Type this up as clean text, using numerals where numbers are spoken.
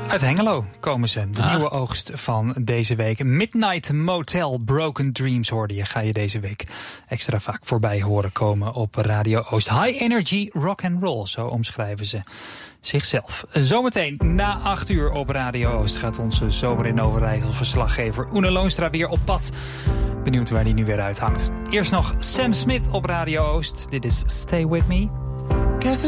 Uit Hengelo komen ze. De nieuwe oogst van deze week. Midnight Motel, Broken Dreams hoorde je. Ga je deze week extra vaak voorbij horen komen op Radio Oost. High energy rock and roll, zo omschrijven ze zichzelf. Zometeen na 8 uur op Radio Oost gaat onze Zomer in Overijssel verslaggever Oene Loonstra weer op pad. Benieuwd waar die nu weer uithangt. Eerst nog Sam Smith op Radio Oost. Dit is Stay With Me. Guess